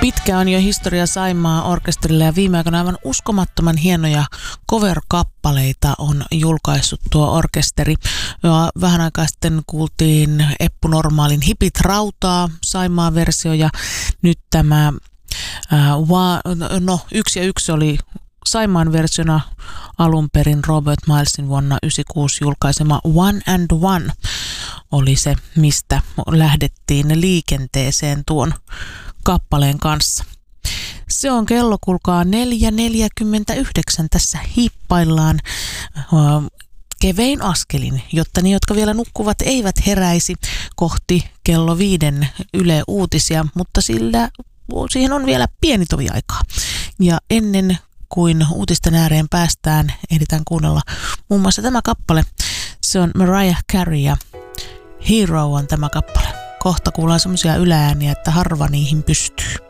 Pitkä on jo historia Saimaa orkesterille ja viime aikoina aivan uskomattoman hienoja cover-kappaleita on julkaissut tuo orkesteri. Ja vähän aikaa sitten kuultiin Eppu Normaalin Hipit rautaa Saimaan versio ja nyt tämä 1 ja 1 oli Saimaan versiona alun perin Robert Milesin vuonna 1996 julkaisema One and One oli se, mistä lähdettiin liikenteeseen tuon kappaleen kanssa. Se on kello, kuulkaa, 4.49. Tässä hiippaillaan kevein askelin, jotta ne, jotka vielä nukkuvat, eivät heräisi kohti kello 5 Yle Uutisia, mutta siihen on vielä pieni tovi aikaa. Ja ennen kuin uutisten ääreen päästään, ehditään kuunnella muun muassa tämä kappale. Se on Mariah Carey ja Hero on tämä kappale. Kohta kuullaan semmoisia yläääniä, että harva niihin pystyy.